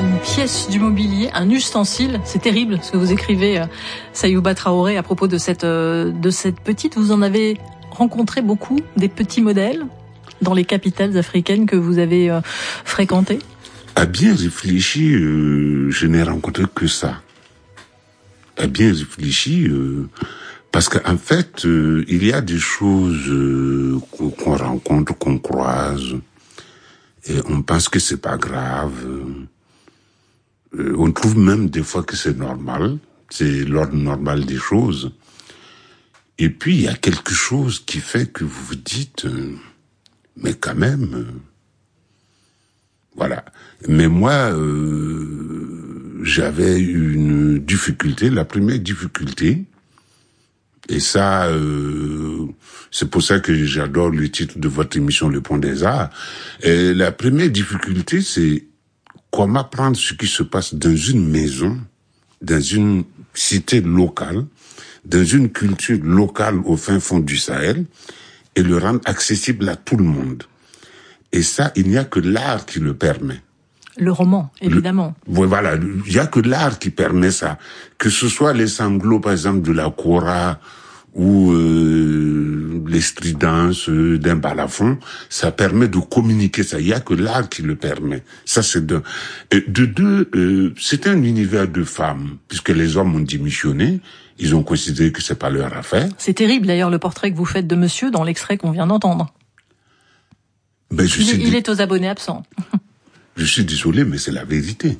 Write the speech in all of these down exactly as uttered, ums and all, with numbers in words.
une pièce du mobilier, un ustensile. C'est terrible ce que vous écrivez, euh, Sayouba Traoré, à propos de cette, euh, de cette petite. Vous en avez rencontré beaucoup, des petits modèles, dans les capitales africaines que vous avez euh, fréquentées? À bien réfléchir, euh, je n'ai rencontré que ça. À bien réfléchir, euh, parce qu'en fait, euh, il y a des choses euh, qu'on rencontre, qu'on croise, et on pense que c'est pas grave. Euh, on trouve même des fois que c'est normal, c'est l'ordre normal des choses. Et puis il y a quelque chose qui fait que vous vous dites, euh, mais quand même, euh, voilà. Mais moi, euh, j'avais une difficulté, la première difficulté, et ça, euh, c'est pour ça que j'adore le titre de votre émission, Le Pont des Arts. Et la première difficulté, c'est comment prendre ce qui se passe dans une maison, dans une cité locale, dans une culture locale au fin fond du Sahel, et le rendre accessible à tout le monde. Et ça, il n'y a que l'art qui le permet. Le roman, évidemment. Le, voilà, il n'y a que l'art qui permet ça. Que ce soit les sanglots, par exemple, de la kora ou euh, les stridences d'un balafon, ça permet de communiquer ça. Il n'y a que l'art qui le permet. Ça, c'est de... Et de deux, euh, c'est un univers de femmes, puisque les hommes ont démissionné. Ils ont considéré que c'est pas leur affaire. C'est terrible, d'ailleurs, le portrait que vous faites de monsieur dans l'extrait qu'on vient d'entendre. Ben, je il, suis il dé... est aux abonnés absents. Je suis désolé, mais c'est la vérité.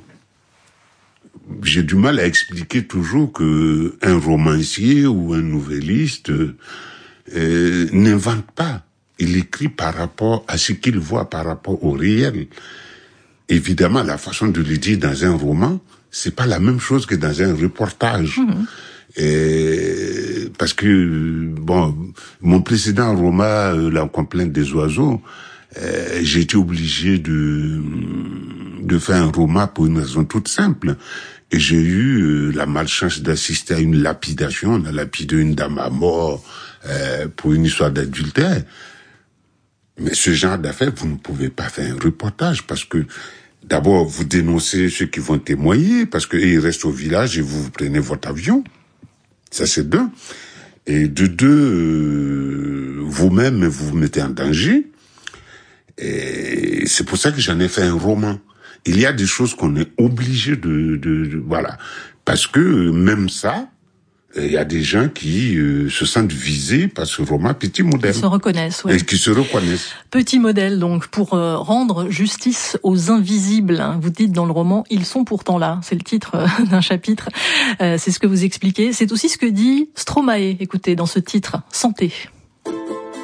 J'ai du mal à expliquer toujours que un romancier ou un nouvelliste euh, n'invente pas. Il écrit par rapport à ce qu'il voit, par rapport au réel. Évidemment, la façon de le dire dans un roman, c'est pas la même chose que dans un reportage. Mmh. Et parce que, bon, mon précédent roman, La complainte des oiseaux, euh, j'ai été obligé de, de faire un roman pour une raison toute simple. Et j'ai eu euh, la malchance d'assister à une lapidation. On a lapidé une dame à mort euh, pour une histoire d'adultère. Mais ce genre d'affaires, vous ne pouvez pas faire un reportage parce que d'abord, vous dénoncez ceux qui vont témoigner parce qu'ils restent au village et vous, vous prenez votre avion. Ça, c'est deux. Et de deux, euh, vous-même, vous vous mettez en danger. Et c'est pour ça que j'en ai fait un roman. Il y a des choses qu'on est obligé de, de, de... Voilà. Parce que même ça, il y a des gens qui euh, se sentent visés par ce roman Petit Modèle. Qui se reconnaissent, oui. Et qui se reconnaissent. Petit Modèle, donc, pour euh, rendre justice aux invisibles. Vous dites dans le roman, ils sont pourtant là. C'est le titre euh, d'un chapitre. Euh, c'est ce que vous expliquez. C'est aussi ce que dit Stromae, écoutez, dans ce titre, Santé.